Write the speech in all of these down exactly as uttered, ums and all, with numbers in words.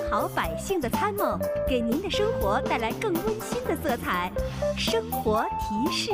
好百姓的参谋，给您的生活带来更温馨的色彩。生活提示。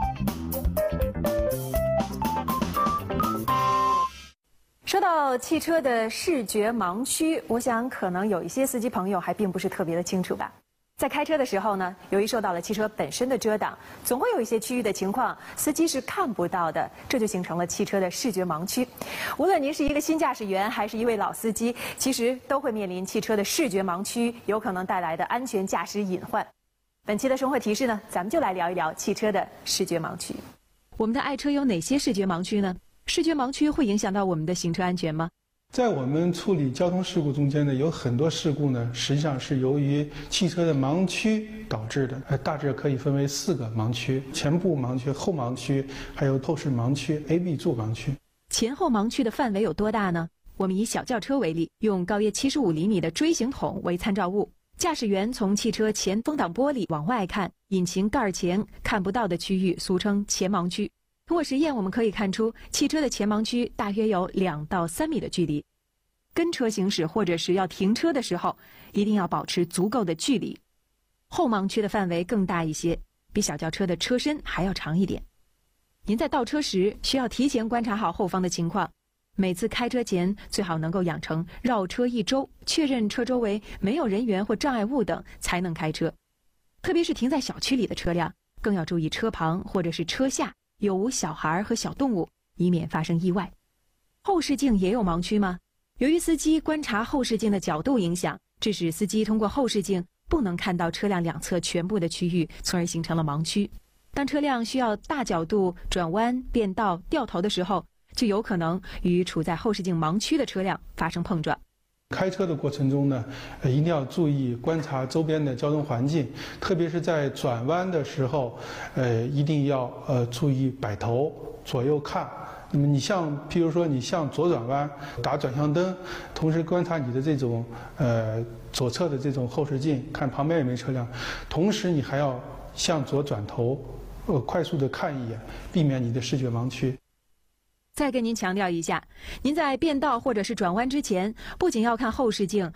说到汽车的视觉盲区，我想可能有一些司机朋友还并不是特别的清楚吧。在开车的时候呢，由于受到了汽车本身的遮挡，总会有一些区域的情况，司机是看不到的，这就形成了汽车的视觉盲区。无论您是一个新驾驶员，还是一位老司机，其实都会面临汽车的视觉盲区有可能带来的安全驾驶隐患。本期的生活提示呢，咱们就来聊一聊汽车的视觉盲区。我们的爱车有哪些视觉盲区呢？视觉盲区会影响到我们的行车安全吗？ 在我们处理交通事故中间呢，有很多事故呢，实际上是由于汽车的盲区导致的。呃，大致可以分为四个盲区：前部盲区、后盲区，还有后视盲区、A B 柱盲区。 前后盲区的范围有多大呢？我们以小轿车为例，用高约七十五厘米的锥形筒为参照物，驾驶员从汽车前风挡玻璃往外看，引擎盖前看不到的区域，俗称前盲区。通过实验，我们可以看出，汽车的前盲区大约有两到三米的距离。跟车行驶或者是要停车的时候，一定要保持足够的距离。后盲区的范围更大一些，比小轿车的车身还要长一点。您在倒车时需要提前观察好后方的情况，每次开车前最好能够养成绕车一周，确认车周围没有人员或障碍物等才能开车。特别是停在小区里的车辆，更要注意车旁或者是车下有无小孩和小动物，以免发生意外。后视镜也有盲区吗？由于司机观察后视镜的角度影响，致使司机通过后视镜不能看到车辆两侧全部的区域，从而形成了盲区。当车辆需要大角度转弯、变道、掉头的时候，就有可能与处在后视镜盲区的车辆发生碰撞。 开车的过程中呢，呃，一定要注意观察周边的交通环境，特别是在转弯的时候，呃，一定要呃注意摆头，左右看。那么你像，譬如说你向左转弯，打转向灯，同时观察你的这种呃左侧的这种后视镜，看旁边有没有车辆，同时你还要向左转头，呃，快速的看一眼，避免你的视觉盲区。 再跟您强调一下，您在变道或者是转弯之前，不仅要看后视镜，